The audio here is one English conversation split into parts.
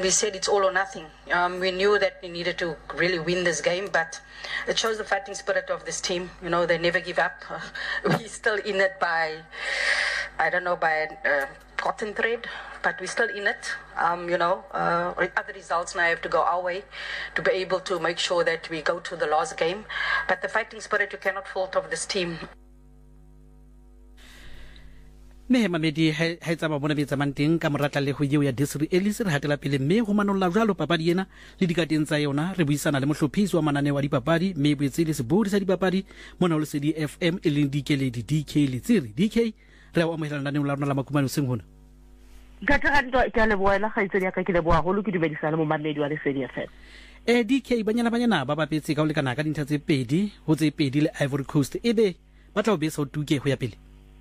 We said it's all or nothing. We knew that we needed to really win this game, but it shows the fighting spirit of this team. You know, they never give up. We're still in it by, cotton thread, but we're still in it. Other results now have to go our way to be able to make sure that we go to the last game. But the fighting spirit, you cannot fault of this team. me mamedi ha tsa ba bona betsa manteng ka moratla le go yeo ya Desiree Ellis re hatela pele me go manolla jalo papadi ena le dikateng tsa yona re buisana le mohlophisi wa mananeo wa dipapadi me boetse le sebodi sa dipapadi mona le Lesedi FM e leng dikeledi DK Letsiri DK re a amohelana le la rona la makumane seng hona ka tsanto ke le boela ga itse ya ka ke le boa go lo ke dumedisana mo mamedi wa Lesedi FM DK banyana ba bapetse ka o le kana ka dintlha tse pedi ho tse pedi le Ivory Coast ebe ba tla o besa o tuke ho ya pele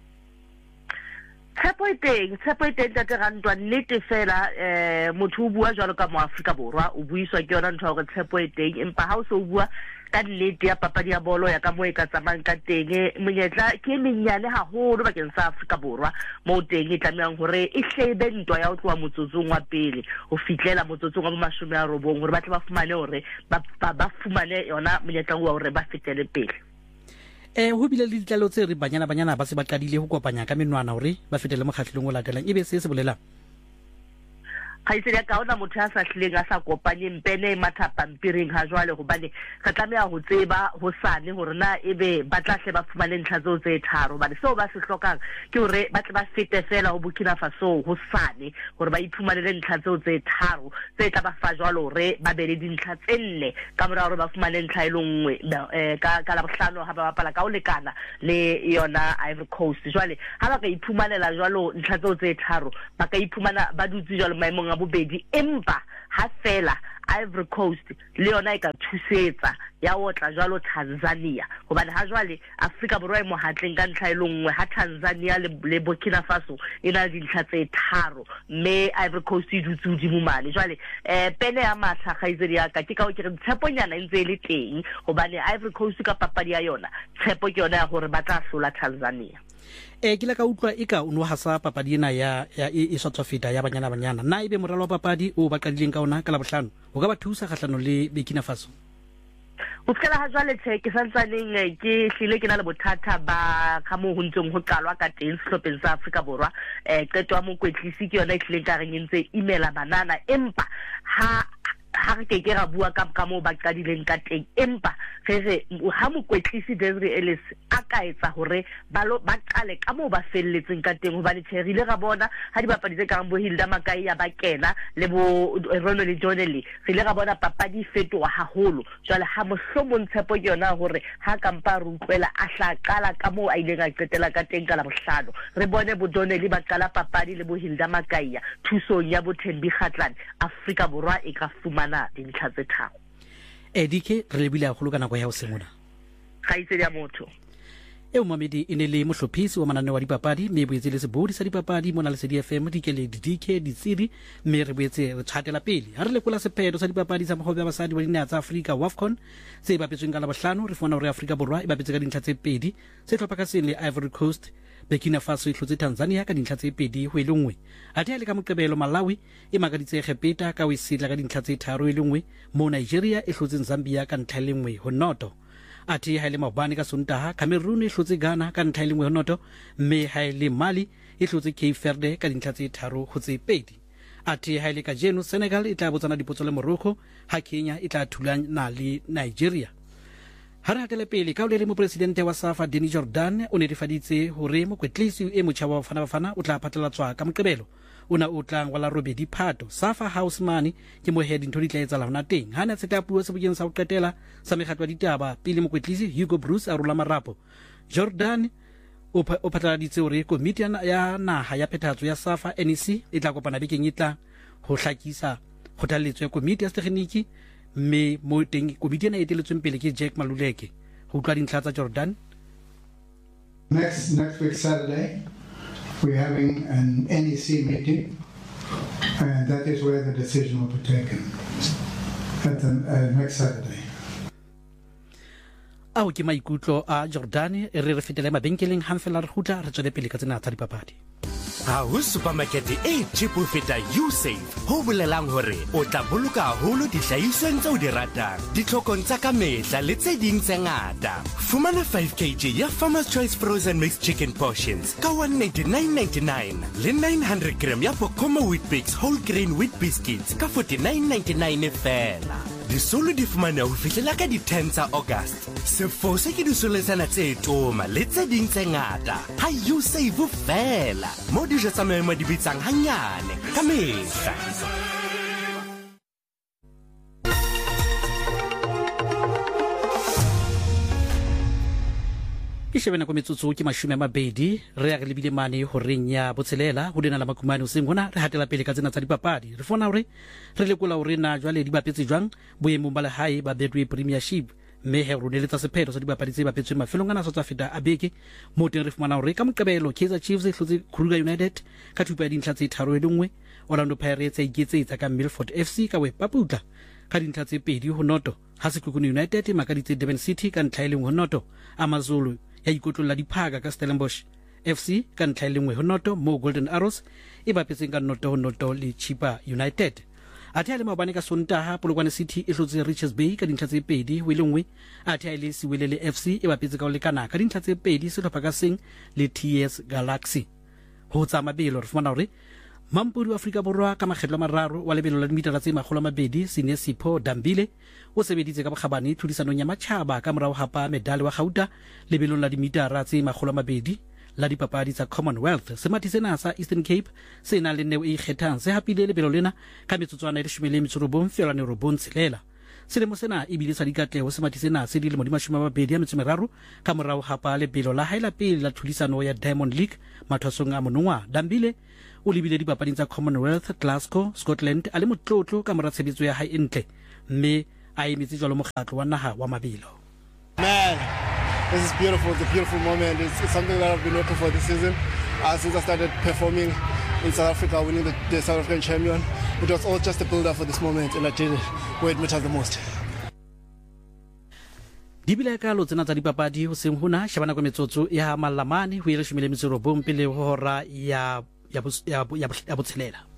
tshepo e teng ka rantwa nnete fela motho o bua jalo ka mo Afrika Borwa o buiswa ke yona ntho gore tshepo e teng empa ha o se o bua ka nnete ya papadi ya bolo ya ka mo e ka tsamang ka teng monyetla ke menyane haholo bakeng sa Afrika Borwa mo teng e tlameang hore e hlebe ntwa ya ho tloa motsotsong wa pele ho fitlela motsotsong wa 90 hore ba tle ba fumane hore ba fumane yona monyetla wa hore ba fetele pele ho bile le ditlalo tse re banyana ba se ba qadile ho kopanya ka menwana hore ba fetele mokgahlelong o latelang ebe se bolela ga itse ya kaona motho a sa hlileng a sa kopanye mpene mathapampiring ha jwale hobane ka tlameha ho tseba ho sane hore na ebe ba tla hle ba fumane ntlha tseo tse tharo bane seo ba se hlokang ke hore ba tle ba fete fela ho Burkina Faso ho sane hore ba iphumanele ntlha tseo tse tharo tse tla ba fa jwalo hore ba be le dintlha tse nne ka mora hore ba fumane ntlha e le nngwe ka la bohlano ha ba bapala ka o lekana le yona Ivory Coast jwale ha ba ka iphumanela jwalo ntlha tseo tse tharo ba ka iphumana ba dutse jwalo maemong a bobedi empa ha fela Ivory Coast le yona e ka thusetsa ya otla jwalo Tanzania hobane ha jwale Afrika Borwa e mo hatleng ka ntlha e le nngwe ha Tanzania le Burkina Faso ina dintlha tse tharo me Ivory Coast e dutse hodimo mane jwale pene ya matla ga itse ya ka ke ka o ke re tsheponyana ntse le teng hobane Ivory Coast ka papadi ya yona tshepo ke yona ya gore ba tla hlola Tanzania ke la ka utlwa e ka o no hasa papadi ena ya e South Africa ya banyana na ebe moralo wa papadi o ba qadileng ka ona ka la bohlano o ka ba thusa kgahlano le Burkina Faso o skala ha jwale ke santsaneng ke hlile ke na le bothata ba ka mo ho ntseng ho qalwa ka teng sehlopheng sa Afrika Borwa qeto wa mokwetlisi ke yona e hlile ka reng ntse emaila banana empa ha re ke ra bua ka mo ba qadileng ka teng empa re ha mokwetlisi Desiree Ellis a ka etsa hore ba qale ka mo ba felletseng ka teng hobane tsherile ga bona ha di bapadi tse kang bo Hilda Makai ya ba kena le bo Ronald Jonelli re le ga bona papadi fetoha haholo jwale ha mohlomong tshepo ke yona hore ha kampa re utlwela a hla qala ka mo a ile ga qetela ka teng ka la bohlano re bone bo Jonelli ba qala papadi le bo Hilda Makai thusong ya bo Thembi Kgatlana Afrika Borwa e ka fumana dintlha tse tharo DK re lebile a go lokana go ya o semona ga itse ya motho mamedi ene le mohlophisi wa mananeo wa dipapadi me boetse le sebodi sa dipapadi mona le Lesedi FM dikeledi DK Ditsiri me re boetse re tshwatela pele ha re lekola sephedo sa dipapadi tsa mogobe wa basadi wa dinaha tsa Afrika WAFCON se bapetsweng ka la bohlano re fona hore Afrika Borwa e bapetse ka dintlha tse pedi se tlhopha ka seng le Ivory Coast Burkina Faso e hlotse Tanzania ka dintlha tse pedi ho ile nngwe athe le ka moqebelo Malawi e makaditse Khepeta ka o isitla ka dintlha tse tharo ile nngwe mo Nigeria e hlotse Zambia ka ntlha le nngwe ho noto athe ha ile mabane ka Sontaha Cameroon e hlotse Ghana ka ntlha le nngwe ho noto mme ha ile Mali e hlotse Cape Verde ka dintlha tse tharo ho tse pedi athe ha ile ka jeno Senegal e tla botsana dipotso le Morocco ha Kenya e tla thulana le Nigeria ha re hatele pele ka o le mopresidente wa SAFA Danny Jordan o netefaditse hore mokwetlisi e motjha wa Bafana o tla phatlalatswa ka moqebelo ona o tlang wa la robedi Phato SAFA Houseman ke mohead ntho di tla etsa lana teng hana se tla puo se bogeng sa go qetela sa megatwa ditaba pele mokwetlisi Hugo Bruce a rola marapo Jordan o phatlaladitse hore komiti ya naha ya phethahatso ya SAFA NEC e tla kopana bekeng etla ho hlakisa kgothalletso ya komiti ya tekniki me mo teng komiti ena e teletsweng pele ke Jack Maluleke ho utlwa dintlha tsa Jordan next week Saturday we're having an NEC meeting and that is where the decision will be taken at the next Saturday ke maikutlo a Jordan re fetele mabenkeleng hang fela re hutla re tswele pele ka tsena tsa dipapadi Ha ho supermarket e cheap ho feta Usave. Ho bolelang hore o tla boloka haholo dihlahisweng tseo di ratang. Ditlhokong tsa ka mehla le tse ding tse ngata. Fumana 5 kg ya Farmer's Choice frozen mixed chicken portions ka 199.99 le 900 gram ya Pokoma Wheat Bix whole grain wheat biscuits ka 49.99 fela. Disolo di fumana ho fihlela ka di-10 tsa August. Sefose ke disoletsana tse toma le tse ding tse ngata. Ha Usave fela. Mo dijo tsa maemo di bitsang hanyane ka mehla. Ke shebana ko metsotso ke mashume mabedi re ya re lebile mane ho reng ya botshelela ho dena la makumane o seng hona re hatela pele ka tsena tsa dipapadi re fona hore re lekola hore na jwale di bapetse jwang boemong ba lehae ba Betway Premiership mme he rone le tsa sepheto sa dipapadi tse bapetsweng mafelong ana South Africa a beke mo teng re fumana hore ka moqebelo Kaizer Chiefs e hlotse Kruger United ka thupa ya dintlha tse 3-1 Orlando Pirates e iketsetsa ka Milford FC ka Wepaputla ka dintlha tse 2-0 ha Sekhukhune United makaditse Durban City ka ntlha e 1-0 Amazulu ya ikotlolla diphaka ka Stellenbosch FC ka ntlha e 1-0 mo Golden Arrows e bapetseng ka 0-0 le Chippa United athe a le maobane ka Sontaha Polokwane City e hlotse Richards Bay ka dintlha tse 2-1 athe a le Siwelele FC e bapetse ka ho lekana ka dintlha tse 2 sehlopha ka seng le TS Galaxy ho tsa mabelo re fumana hore Mampudi wa Afrika Borwa ka makgetlo a mararo wa lebelo la dimitara tse 200 Sinesipho Dambile o sebeditse ka bokgabane tlhodisanong ya matjhaba ka morao hapa medali wa Gauta lebelong la dimitara tse 200 la dipapadi tsa Commonwealth semathi sena sa Eastern Cape se nang le neo e ikgethang se hapile lebelo lena ka metsotswana e 19 tshelela selemo sena e bile sa dikatleho semathi sena se dilemo di 23 ka morao hapa lebelo la haela pele la tlhodisano ya Diamond League mathwasong a monongwa Dambile o lebile dipapading tsa Commonwealth Glasgow Scotland a le motlotlo ka mora tshebetso ya hae entle mme a emetse jwalo mokgatlo wa naha wa mabelo. Man, this is beautiful. It's a beautiful moment. It's something that I've been working for this season since I started performing in South Africa, winning the South African champion. It was all just a build-up for this moment, and I did it where it matters the most. Dibile ka lo tsena tsa dipapadi ho seng hona shabana kwa metsotso ya malamane ho ile 19 pele ho hora ya botshelela.